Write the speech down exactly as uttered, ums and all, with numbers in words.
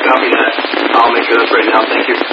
copy that. I'll make sure that's right now. Thank you.